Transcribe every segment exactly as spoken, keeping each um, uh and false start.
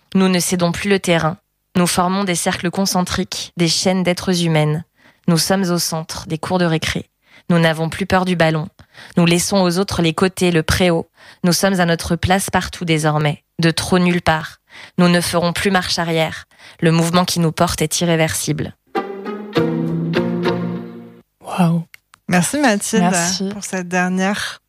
Nous ne cédons plus le terrain. Nous formons des cercles concentriques, des chaînes d'êtres humaines. Nous sommes au centre des cours de récré. Nous n'avons plus peur du ballon. Nous laissons aux autres les côtés, le préau. Nous sommes à notre place partout désormais, de trop nulle part. Nous ne ferons plus marche arrière. Le mouvement qui nous porte est irréversible. Waouh. Merci Mathilde Merci. pour cette dernière.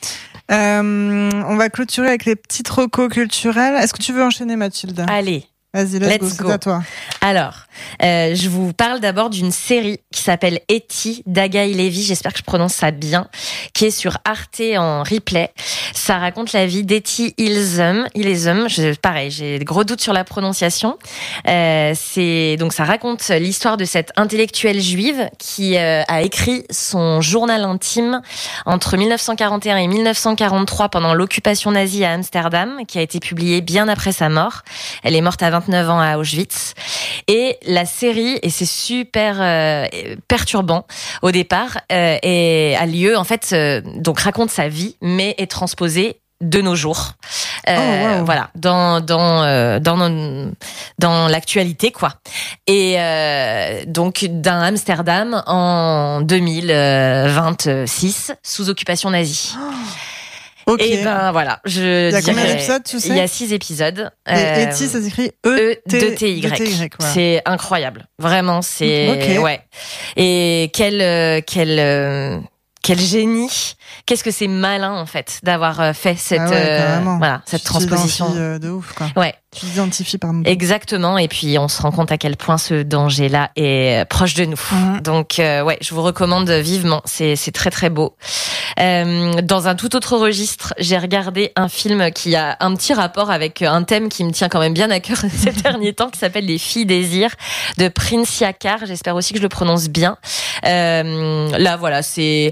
Euh, on va clôturer avec les petites recos culturelles. Est-ce que tu veux enchaîner Mathilde ? Allez. Vas-y, let's, Let's go, go. c'est à toi. Alors, euh, je vous parle d'abord d'une série qui s'appelle Etty d'Agaï Lévy, j'espère que je prononce ça bien, qui est sur Arte en replay. Ça raconte la vie d'Etty Ilsum. Ilsum, je, pareil, j'ai des gros doutes sur la prononciation. Euh, c'est donc ça raconte l'histoire de cette intellectuelle juive qui euh, a écrit son journal intime entre mille neuf cent quarante et un et mille neuf cent quarante-trois pendant l'occupation nazie à Amsterdam, qui a été publié bien après sa mort. Elle est morte à vingt-neuf ans à Auschwitz. Et la série, et c'est super euh, perturbant au départ, euh, et a lieu en fait, euh, donc raconte sa vie, mais est transposée de nos jours. Euh, Oh, wow. Voilà, dans dans euh, dans dans l'actualité quoi. Et euh, donc d'un Amsterdam en deux mille vingt-six sous occupation nazie. Ok. Et ben voilà, je Il y a combien dirais- d'épisodes, tu sais ? Il y a six épisodes. Et Euh, Etty, ça s'écrit E E T T Y. voilà. C'est incroyable. Vraiment, c'est Ok. ouais. Et quel euh, quel euh, quel génie. Qu'est-ce que c'est malin en fait d'avoir euh, fait cette Ah ouais, euh, carrément. voilà, cette Tu transposition. t'identifies, euh, de ouf, quoi. Ouais, Tu t'identifies, pardon. exactement. Et puis on se rend compte à quel point ce danger-là est euh, proche de nous. Mhm. Donc euh, ouais, je vous recommande vivement. C'est c'est très très beau. Euh, dans un tout autre registre, j'ai regardé un film qui a un petit rapport avec un thème qui me tient quand même bien à cœur ces derniers temps, qui s'appelle Les Filles Désir de Prince Yakar. J'espère aussi que je le prononce bien. Euh, là, voilà, c'est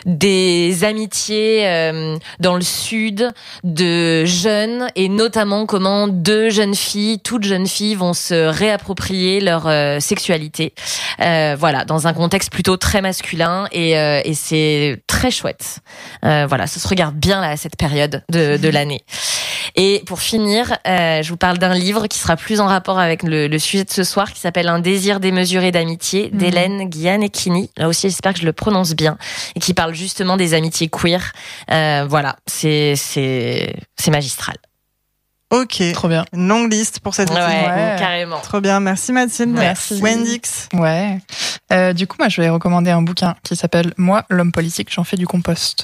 des amitiés euh, dans le sud de jeunes et notamment comment deux jeunes filles, toutes jeunes filles, vont se réapproprier leur euh, sexualité. Euh, voilà, dans un contexte plutôt très masculin et, euh, et c'est très chouette. Euh, voilà, ça se regarde bien là à cette période de, de l'année. Et pour finir, euh, je vous parle d'un livre qui sera plus en rapport avec le, le sujet de ce soir, qui s'appelle Un désir démesuré d'amitié Mmh. d'Hélène Guianecchini. Là aussi, j'espère que je le prononce bien, et qui parle justement des amitiés queer. Euh, voilà, c'est c'est c'est magistral. Ok. Trop bien. Une longue liste pour cette Ouais, étude. Ouais. carrément. Trop bien. Merci Mathilde. Merci. Wendix. Ouais. Euh, du coup, moi, je vais recommander un bouquin qui s'appelle Moi, l'homme politique, j'en fais du compost.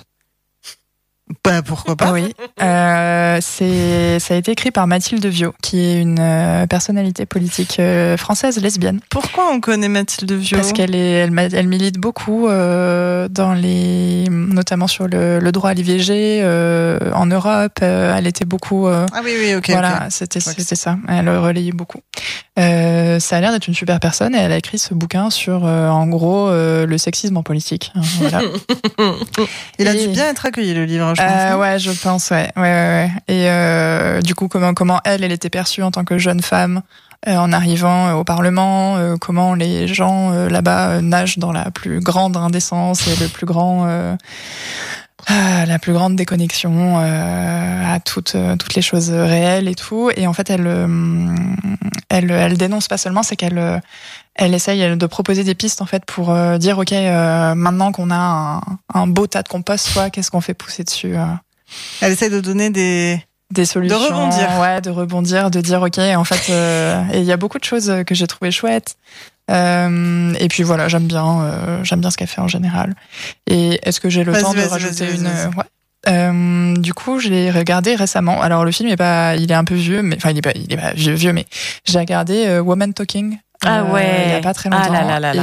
Bah, pourquoi pas. Ah oui. Euh, c'est, ça a été écrit par Mathilde Viau, qui est une euh, personnalité politique euh, française lesbienne. Pourquoi on connaît Mathilde Viau ? Parce qu'elle est, elle, ma- elle milite beaucoup euh, dans les, notamment sur le, le droit à l'I V G euh, en Europe. Euh, elle était beaucoup. Euh, Ah oui, oui, ok. voilà, ok. c'était, Ouais, c'était ça. Elle relayait beaucoup. Euh, ça a l'air d'être une super personne et elle a écrit ce bouquin sur, euh, en gros, euh, le sexisme en politique. Hein, voilà. Il a Et- dû bien être accueilli, le livre, je pense. Euh, non ouais, je pense, ouais, ouais, ouais, ouais. Et euh, du coup, comment, comment elle, elle était perçue en tant que jeune femme euh, en arrivant euh, au Parlement, euh, comment les gens euh, là-bas euh, nagent dans la plus grande indécence et le plus grand, euh, ah, la plus grande déconnexion euh, à toutes euh, toutes les choses réelles et tout. Et en fait, elle, euh, elle, elle dénonce pas seulement, c'est qu'elle euh, elle essaye elle, de proposer des pistes en fait pour euh, dire ok, euh, maintenant qu'on a un, un beau tas de compost, quoi, qu'est-ce qu'on fait pousser dessus euh, Elle essaie de donner des... des solutions, rebondir. ouais, de rebondir, de dire ok, en fait, euh, et il y a beaucoup de choses que j'ai trouvées chouettes. Euh, et puis voilà, j'aime bien, euh, j'aime bien ce qu'elle fait en général. Et est-ce que j'ai le Vas-y, temps de vas-y, rajouter vas-y, une, vas-y. ouais. Euh, du coup, je l'ai regardé récemment. Alors le film est pas, il est un peu vieux, mais enfin il est pas, il est pas vieux, vieux, mais j'ai regardé euh, Woman Talking. Ah euh, ouais. il y a pas très Ah longtemps. là là là là.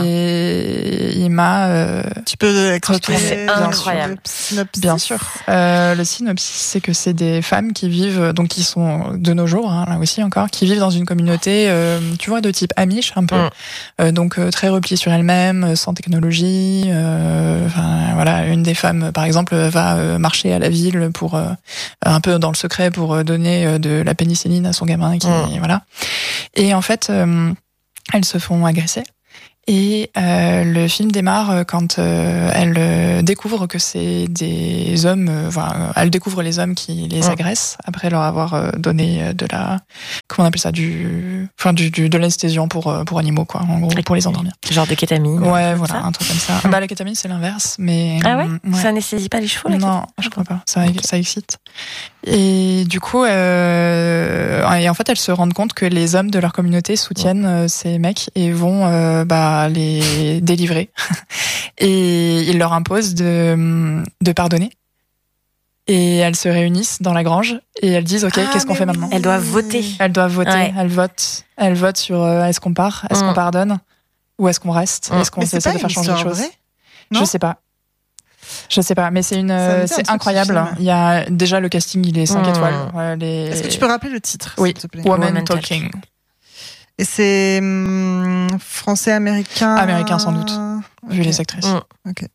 Et il m'a euh, Tu peux expliquer C'est bien sûr, incroyable. le synopsis. Bien sûr. Euh, le synopsis, c'est que c'est des femmes qui vivent, donc qui sont de nos jours, hein, là aussi encore, qui vivent dans une communauté, euh, tu vois, de type Amish un peu, Mm. euh, donc euh, très repliée sur elle-même, sans technologie. Euh, enfin, voilà, une des femmes, par exemple, va euh, marcher à la ville pour euh, un peu dans le secret pour euh, donner euh, de la pénicilline à son gamin, qui Mm. voilà. Et en fait, euh, elles se font agresser. Et euh, le film démarre quand euh, elle euh, découvre que c'est des hommes, euh, enfin, elle découvre les hommes qui les agressent après leur avoir euh, donné de la, comment on appelle ça, du, enfin, du, du de l'anesthésiant pour pour animaux, quoi, en gros, pour les endormir. Genre de kétamine. Ouais, voilà, ça. Un truc comme ça. Bah la kétamine c'est l'inverse, mais ah ouais, ouais. Ça anesthésie pas les chevaux, la non, je crois pas. Ça, okay. ça excite. Et du coup, euh, et en fait, elles se rendent compte que les hommes de leur communauté soutiennent euh, ces mecs et vont euh, bah, les délivrer. Et ils leur imposent de, de pardonner. Et elles se réunissent dans la grange et elles disent ok, ah, qu'est-ce qu'on fait maintenant ? Elles doivent voter. Elles doivent voter. Ouais. Elles votent. Elles votent sur euh, est-ce qu'on part, est-ce mmh. qu'on pardonne, ou est-ce qu'on reste, mmh. est-ce qu'on essaie de faire changer les choses ? Je sais pas. Je sais pas, mais c'est une, c'est incroyable. Il y a déjà le casting, il est cinq mmh. étoiles. Ouais, les... Est-ce que tu peux rappeler le titre, oui. s'il te plaît ? Woman, Woman Talking. Et c'est hum, français, américain. Américain sans doute, okay. vu les actrices. Mmh. Ok.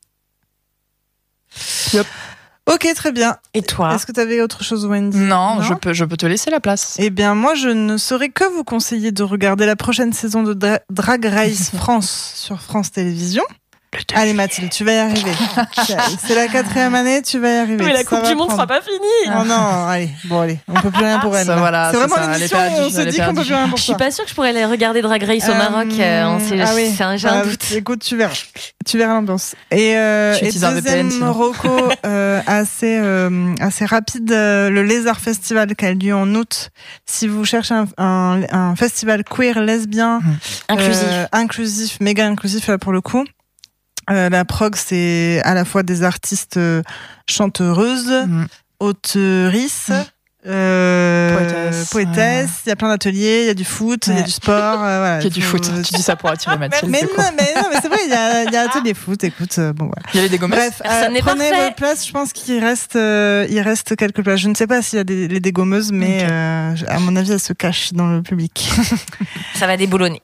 Yep. Ok, très bien. Et toi ? Est-ce que tu avais autre chose, Wendy ? non, non, je peux, je peux te laisser la place. Eh bien, moi, je ne saurais que vous conseiller de regarder la prochaine saison de Dra- Drag Race France sur France Télévisions. Allez Mathilde, tu vas y arriver. C'est la quatrième année, tu vas y arriver. Mais la Coupe du Monde sera pas finie. Oh non, allez, bon allez, on peut plus rien pour elle. Ça, voilà, c'est vraiment ça, l'émission où on se dit qu'on peut plus rien pour ça. Je suis pas sûre que je pourrais aller regarder Drag Race au Maroc. Euh, on sait, ah oui, c'est un, j'ai bah, un doute. Écoute, tu verras, tu verras l'ambiance. Et, euh, et deuxième roco euh, assez euh, assez rapide, euh, le Lézard Festival qui a lieu en août. Si vous cherchez un, un, un festival queer lesbien, mmh. inclusif, euh, inclusif, méga inclusif là pour le coup. Euh, la prog, c'est à la fois des artistes euh, chanteuses, mmh. auteurisses, mmh. euh, poétesses. poétesses. Ouais. Il y a plein d'ateliers, il y a du foot, il ouais. y a du sport. Euh, voilà, il y a du foot. Tu dis ça pour attirer Mathilde. mais, non, mais non, mais c'est vrai, il y a, il y a atelier foot. Écoute, euh, bon voilà. Il y avait des gommes. Bref, Personne euh, prenez votre place. Je pense qu'il reste, euh, il reste quelques places. Je ne sais pas s'il y a des, les dégommeuses, mais okay. euh, à mon avis, elles se cachent dans le public. Ça va déboulonner.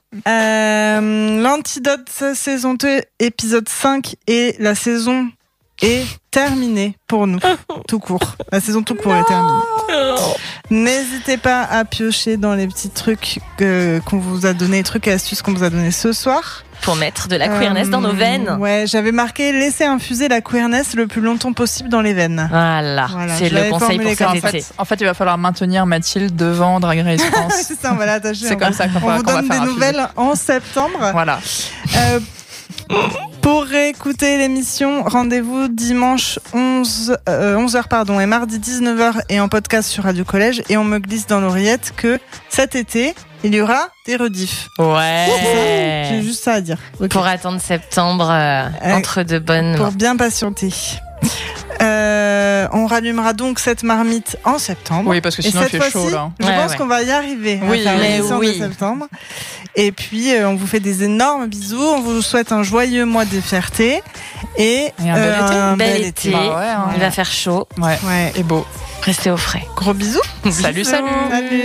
Euh, L'Antidote saison deux, épisode cinq et la saison est terminée pour nous, tout court. La saison tout court non. est terminée. N'hésitez pas à piocher dans les petits trucs que, qu'on vous a donné, trucs et astuces qu'on vous a donné ce soir. Pour mettre de la queerness euh, dans nos veines. Ouais, j'avais marqué laisser infuser la queerness le plus longtemps possible dans les veines. Voilà, voilà c'est le conseil pour cet en été. Fait, en fait, il va falloir maintenir Mathilde devant Drag Race France. C'est ça, on va l'attacher. C'est comme ça qu'on on va, vous qu'on donne va faire des nouvelles en septembre. Voilà. Euh, Pour réécouter l'émission, rendez-vous dimanche onze, euh, onze heures pardon, et mardi dix-neuf heures et en podcast sur Radio Collège. Et on me glisse dans l'oreillette que cet été, il y aura des rediffs. Ouais. J'ai juste ça à dire. Okay. Pour attendre septembre, euh, euh, entre de bonnes Pour mains. bien patienter. Euh, on rallumera donc cette marmite en septembre. Oui, parce que sinon il fait chaud là. Je ouais, pense ouais. qu'on va y arriver. Oui, à faire mais oui. de septembre. Et puis euh, on vous fait des énormes bisous. On vous souhaite un joyeux mois de fierté et, et un bel euh, été. Un bel bel été. été. Bah ouais, hein. Il va faire chaud. Ouais. ouais. Et beau. Restez au frais. Gros bisous. Salut, salut. Salut.